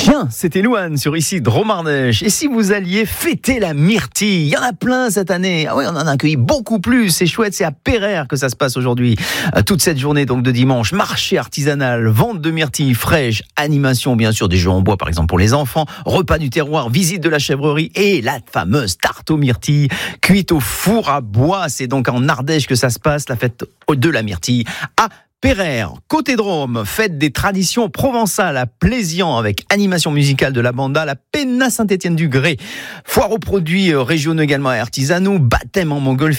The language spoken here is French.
Tiens, c'était Louane sur ici de Romardèche. Et si vous alliez fêter la myrtille, il y en a plein cette année. Ah oui, on en a accueilli beaucoup plus. C'est chouette, c'est à Pereire que ça se passe aujourd'hui. Toute cette journée donc de dimanche, marché artisanal, vente de myrtilles fraîches, animation bien sûr des jeux en bois par exemple pour les enfants, repas du terroir, visite de la chèvrerie et la fameuse tarte aux myrtilles cuite au four à bois. C'est donc en Ardèche que ça se passe, la fête de la myrtille à Pereire, côté Drôme, fête des traditions provençales à Plaisian avec animation musicale de la banda, la Penna Saint-Étienne-du-Gré, foire aux produits régionaux également et artisanaux, baptême en montgolfière.